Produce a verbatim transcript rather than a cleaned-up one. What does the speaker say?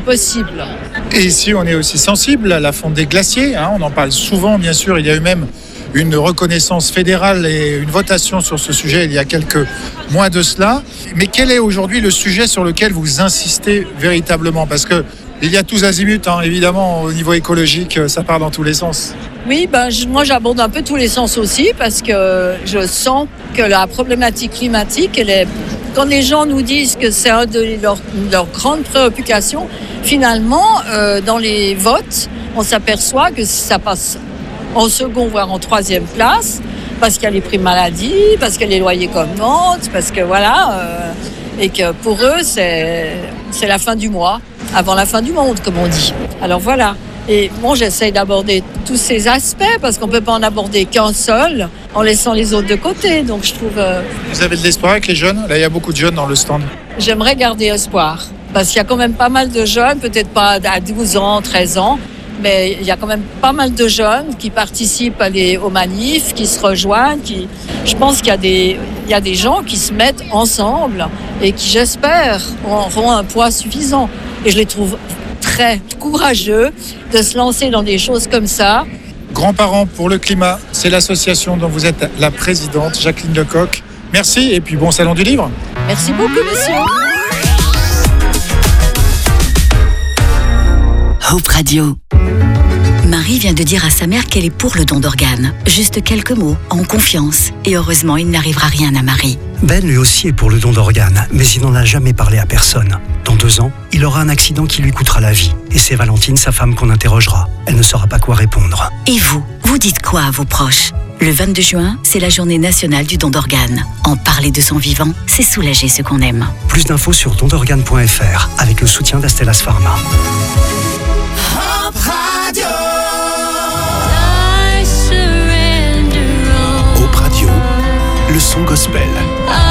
possible. Et ici, on est aussi sensible à la fonte des glaciers. Hein, on en parle souvent, bien sûr. Il y a eu même une reconnaissance fédérale et une votation sur ce sujet il y a quelques mois de cela. Mais quel est aujourd'hui le sujet sur lequel vous insistez véritablement ? Parce que il y a tous azimuts, hein, évidemment, au niveau écologique, ça part dans tous les sens. Oui, ben, je, moi j'aborde un peu tous les sens aussi parce que je sens que la problématique climatique, elle est... quand les gens nous disent que c'est une de leurs leur grandes préoccupations, finalement, euh, dans les votes, on s'aperçoit que ça passe en second, voire en troisième place, parce qu'il y a les primes maladie, parce qu'il y a les loyers qui augmentent, parce que voilà, euh, et que pour eux, c'est, c'est la fin du mois, avant la fin du monde, comme on dit. Alors voilà. Et bon, j'essaye d'aborder tous ces aspects, parce qu'on ne peut pas en aborder qu'un seul, en laissant les autres de côté. Donc je trouve... Euh... Vous avez de l'espoir avec les jeunes ? Là, il y a beaucoup de jeunes dans le stand. J'aimerais garder espoir, parce qu'il y a quand même pas mal de jeunes, peut-être pas à douze ans, treize ans, mais il y a quand même pas mal de jeunes qui participent à les, aux manifs, qui se rejoignent. Qui, je pense qu'il y a, des, il y a des gens qui se mettent ensemble et qui, j'espère, auront un poids suffisant. Et je les trouve très courageux de se lancer dans des choses comme ça. Grands-parents pour le climat, c'est l'association dont vous êtes la présidente, Jacqueline Lecoq. Merci et puis bon salon du livre. Merci beaucoup, monsieur. Hope Radio. Marie vient de dire à sa mère qu'elle est pour le don d'organes. Juste quelques mots, en confiance. Et heureusement, il n'arrivera rien à Marie. Ben lui aussi est pour le don d'organes, mais il n'en a jamais parlé à personne. Dans deux ans, il aura un accident qui lui coûtera la vie. Et c'est Valentine, sa femme, qu'on interrogera. Elle ne saura pas quoi répondre. Et vous, vous dites quoi à vos proches ? Le vingt-deux juin, c'est la journée nationale du don d'organes. En parler de son vivant, c'est soulager ce qu'on aime. Plus d'infos sur don d'organes point f r avec le soutien d'Astellas Pharma. Hope Radio, le son gospel.